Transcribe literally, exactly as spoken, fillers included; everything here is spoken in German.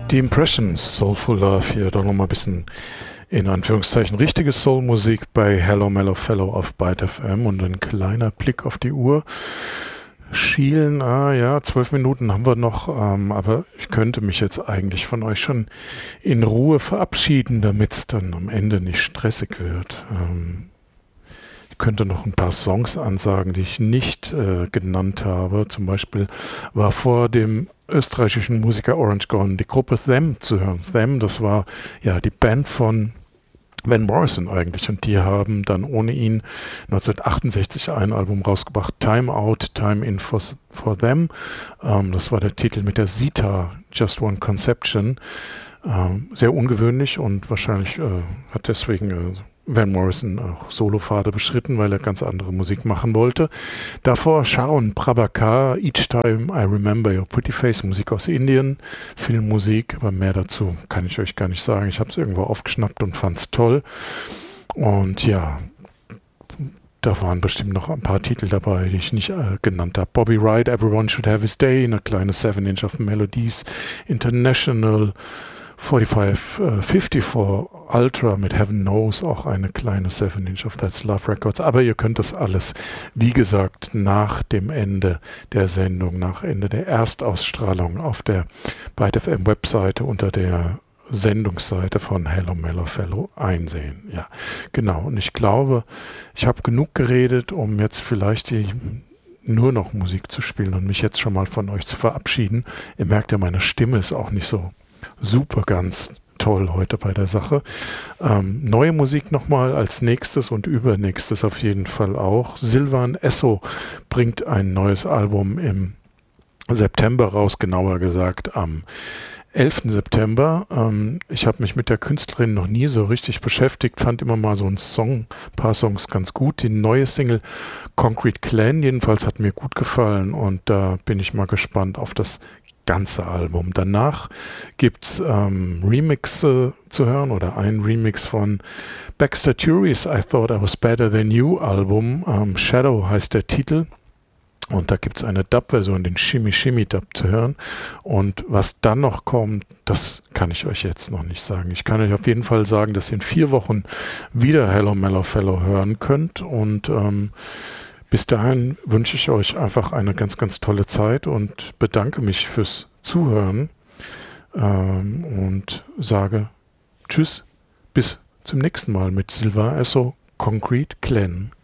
Die Impressions, Soulful Love, hier doch nochmal ein bisschen in Anführungszeichen richtige Soulmusik bei Hello Mellow Fellow auf Byte F M und ein kleiner Blick auf die Uhr. Schielen, ah ja, zwölf Minuten haben wir noch, ähm, aber ich könnte mich jetzt eigentlich von euch schon in Ruhe verabschieden, damit es dann am Ende nicht stressig wird. Ähm, ich könnte noch ein paar Songs ansagen, die ich nicht äh, genannt habe. Zum Beispiel war vor dem österreichischen Musiker Orange Gone die Gruppe Them zu hören. Them, das war ja die Band von Van Morrison eigentlich, und die haben dann ohne ihn neunzehnhundertachtundsechzig ein Album rausgebracht, Time Out, Time In for, for Them. Ähm, das war der Titel mit der Sitar, Just One Conception. Ähm, sehr ungewöhnlich, und wahrscheinlich äh, hat deswegen äh, Van Morrison auch Solopfade beschritten, weil er ganz andere Musik machen wollte. Davor Sharon Prabhakar, Each Time I Remember Your Pretty Face, Musik aus Indien, Filmmusik, aber mehr dazu kann ich euch gar nicht sagen. Ich habe es irgendwo aufgeschnappt und fand es toll. Und ja, da waren bestimmt noch ein paar Titel dabei, die ich nicht äh, genannt habe. Bobby Wright, Everyone Should Have His Day, eine kleine seven inch of Melodies, International, forty-five fifty-four Ultra mit Heaven Knows, auch eine kleine seven inch of That's Love Records. Aber ihr könnt das alles, wie gesagt, nach dem Ende der Sendung, nach Ende der Erstausstrahlung auf der Byte F M Webseite unter der Sendungsseite von Hello Mellow Fellow einsehen. Ja, genau. Und ich glaube, ich habe genug geredet, um jetzt vielleicht die nur noch Musik zu spielen und mich jetzt schon mal von euch zu verabschieden. Ihr merkt ja, meine Stimme ist auch nicht so super ganz toll heute bei der Sache. Ähm, neue Musik nochmal als nächstes und übernächstes auf jeden Fall auch. Sylvan Esso bringt ein neues Album im September raus, genauer gesagt am elften September. Ähm, ich habe mich mit der Künstlerin noch nie so richtig beschäftigt, fand immer mal so einen Song, ein paar Songs ganz gut. Die neue Single Concrete Clan jedenfalls hat mir gut gefallen, und da bin ich mal gespannt auf das ganze Album. Danach gibt's ähm, Remixe zu hören, oder ein Remix von Baxter Turi's I Thought I Was Better Than You Album. Ähm, Shadow heißt der Titel. Und da gibt's eine Dub-Version, den Shimmy Shimmy Dub zu hören. Und was dann noch kommt, das kann ich euch jetzt noch nicht sagen. Ich kann euch auf jeden Fall sagen, dass ihr in vier Wochen wieder Hello Mellow Fellow hören könnt. Und ähm, bis dahin wünsche ich euch einfach eine ganz, ganz tolle Zeit und bedanke mich fürs Zuhören ähm, und sage Tschüss, bis zum nächsten Mal mit Sylvan Esso, Concrete Clan.